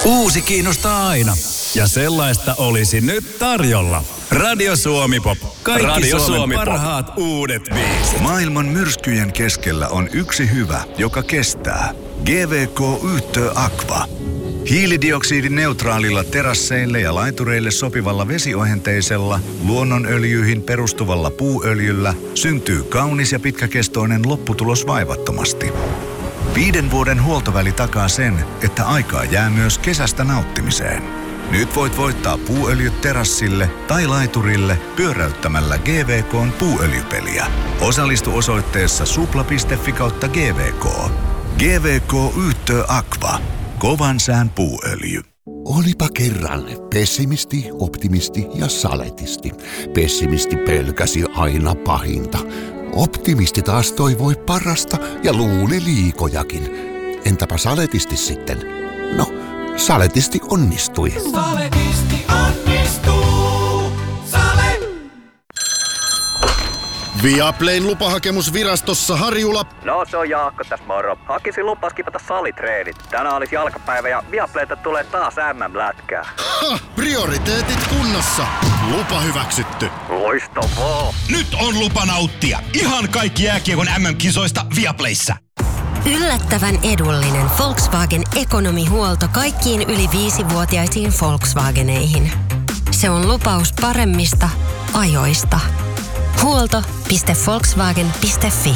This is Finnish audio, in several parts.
Uusi kiinnostaa aina. Ja sellaista olisi nyt tarjolla. Radio Suomi-pop. Kaikki Radio Suomen parhaat uudet biisit. Maailman myrskyjen keskellä on yksi hyvä, joka kestää. GVK Yhtö Aqua. Hiilidioksidineutraalilla terasseille ja laitureille sopivalla vesiohenteisella, luonnonöljyihin perustuvalla puuöljyllä syntyy kaunis ja pitkäkestoinen lopputulos vaivattomasti. 5 vuoden huoltoväli takaa sen, että aikaa jää myös kesästä nauttimiseen. Nyt voit voittaa puuöljyt terassille tai laiturille pyöräyttämällä GVK:n puuöljypeliä. Osallistu osoitteessa supla.fi/GVK. GVK Yhtö Aqua. Kovan sään puuöljy. Olipa kerran pessimisti, optimisti ja saletisti. Pessimisti pelkäsi aina pahinta. Optimisti taas toivoi parasta ja luuli liikojakin. Entäpä saletisti sitten? No, saletisti onnistui. Saletisti onnistuu. Viaplayn lupahakemusvirastossa Harjula. No se on Jaakko tässä moro. Hakisin lupaa skipata salitreenit. Tänään olisi jalkapäivä ja Viaplaylta tulee taas MM-lätkää. Ha! Prioriteetit kunnossa. Lupa hyväksytty. Loistavaa. Nyt on lupa nauttia ihan kaikki jääkiekon MM-kisoista Viaplayssä. Yllättävän edullinen Volkswagen ekonomihuolto kaikkiin yli 5-vuotiaisiin Volkswageneihin. Se on lupaus paremmista ajoista. Huolto.volkswagen.fi.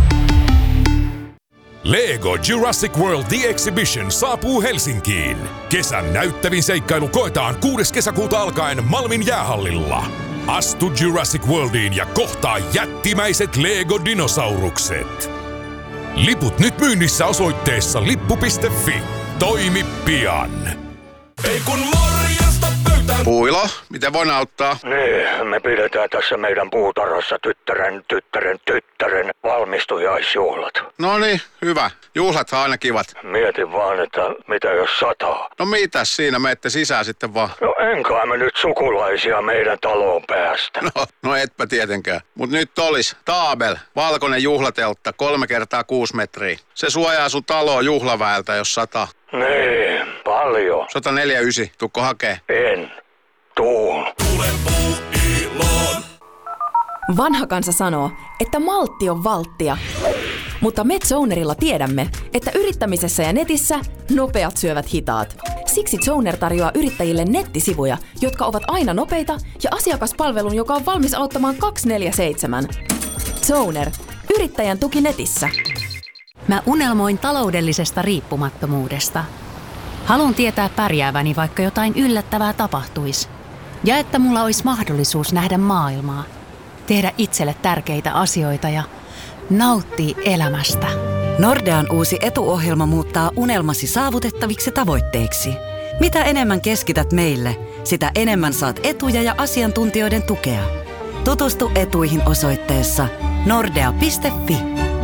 Lego Jurassic World The Exhibition saapuu Helsinkiin. Kesän näyttävin seikkailu koetaan 6. kesäkuuta alkaen Malmin jäähallilla. Astu Jurassic Worldiin ja kohtaa jättimäiset Lego-dinosaurukset. Liput nyt myynnissä osoitteessa lippu.fi. Toimi pian. Ei kun morjesta pöytään. Puilo, miten voin auttaa? Niin, me pidetään tässä meidän puutarhassa tyttären valmistujaisjuhlat. No niin, hyvä. Juhlathan aina kivat. Mietin vaan, että mitä jos sataa. No mitäs siinä, menette sisään sitten vaan. No enkä me nyt sukulaisia meidän taloon päästä. No etpä tietenkään. Mut nyt olis Taabel, valkoinen juhlateltta, 3 x 6 metriä. Se suojaa sun taloa juhlaväeltä, jos sataa. Niin, paljon. 149, tuukko hakee? En. Tuun. Tule Puuiloon. Vanha kansa sanoo, että maltti on valttia. Mutta MedZonerilla tiedämme, että yrittämisessä ja netissä nopeat syövät hitaat. Siksi Zoner tarjoaa yrittäjille nettisivuja, jotka ovat aina nopeita ja asiakaspalvelun, joka on valmis auttamaan 24/7. Zoner. Yrittäjän tuki netissä. Mä unelmoin taloudellisesta riippumattomuudesta. Haluan tietää pärjääväni, vaikka jotain yllättävää tapahtuisi. Ja että mulla olisi mahdollisuus nähdä maailmaa, tehdä itselle tärkeitä asioita ja nauttia elämästä. Nordean uusi etuohjelma muuttaa unelmasi saavutettaviksi tavoitteiksi. Mitä enemmän keskität meille, sitä enemmän saat etuja ja asiantuntijoiden tukea. Tutustu etuihin osoitteessa nordea.fi.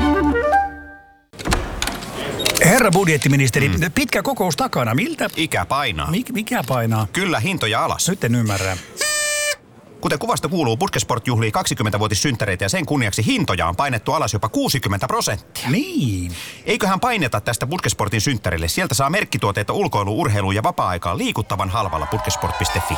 Herra budjettiministeri, pitkä kokous takana. Miltä? Ikä painaa. Mikä painaa? Kyllä, hintoja alas. Nyt en ymmärrä. Kuten kuvasta kuuluu, Puskesport juhlii 20-vuotissynttäreitä ja sen kunniaksi hintoja on painettu alas jopa 60%. Niin. Eiköhän paineta tästä Puskesportin synttärille. Sieltä saa merkkituotteita ulkoiluun, urheiluun ja vapaa-aikaan liikuttavan halvalla puskesport.fi.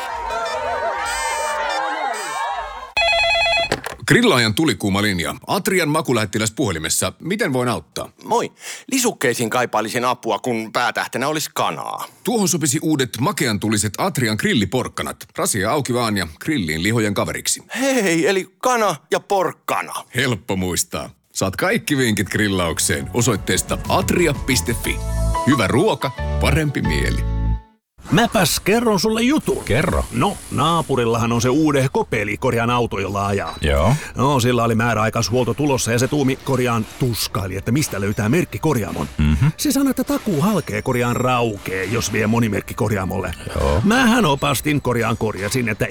Grillaajan tulikuuma linja. Atrian makulähettiläs puhelimessa. Miten voin auttaa? Moi. Lisukkeisiin kaipailisin apua, kun päätähtenä olisi kanaa. Tuohon sopisi uudet makeantuliset Atrian grilliporkkanat. Rasia auki vaan ja grilliin lihojen kaveriksi. Hei, eli kana ja porkkana. Helppo muistaa. Saat kaikki vinkit grillaukseen osoitteesta atria.fi. Hyvä ruoka, parempi mieli. Mäpäs kerron sulle jutun. Kerro. No, naapurillahan on se uudehko pelikorjaan auto, jolla ajaa. Joo. No, sillä oli määräaikaishuolto tulossa ja se tuumi korjaan tuskaili, että mistä löytää merkkikorjaamon. Se sanoi, että takuu halkee korjaan raukee, jos vie monimerkkikorjaamolle. Joo. Mähän opastin korjasin, että